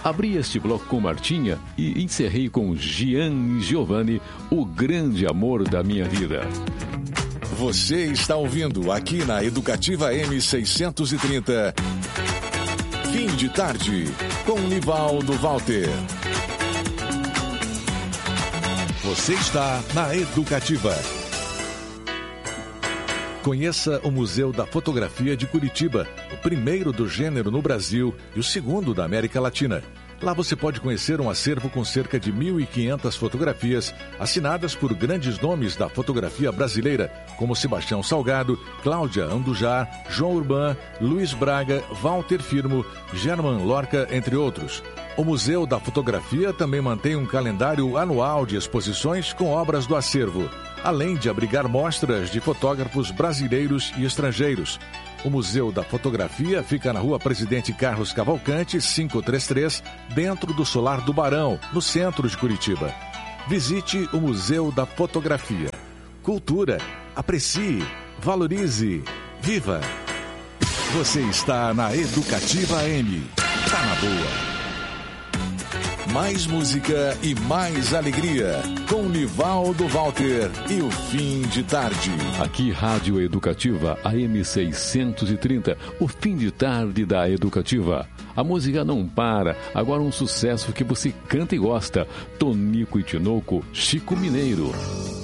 Abri este bloco com Martinha e encerrei com Gian e Giovanni, o grande amor da minha vida. Você está ouvindo aqui na Educativa M630. Fim de tarde, com Nivaldo Walter. Você está na Educativa. Conheça o Museu da Fotografia de Curitiba, o primeiro do gênero no Brasil e o segundo da América Latina. Lá você pode conhecer um acervo com cerca de 1.500 fotografias assinadas por grandes nomes da fotografia brasileira, como Sebastião Salgado, Cláudia Andujar, João Urban, Luiz Braga, Walter Firmo, German Lorca, entre outros. O Museu da Fotografia também mantém um calendário anual de exposições com obras do acervo, além de abrigar mostras de fotógrafos brasileiros e estrangeiros. O Museu da Fotografia fica na Rua Presidente Carlos Cavalcante, 533, dentro do Solar do Barão, no centro de Curitiba. Visite o Museu da Fotografia. Cultura, aprecie, valorize, viva! Você está na Educativa M. Tá na boa. Mais música e mais alegria, com Nivaldo Walter e o Fim de Tarde. Aqui, Rádio Educativa, AM 630, o Fim de Tarde da Educativa. A música não para, agora um sucesso que você canta e gosta. Tonico e Tinoco, Chico Mineiro.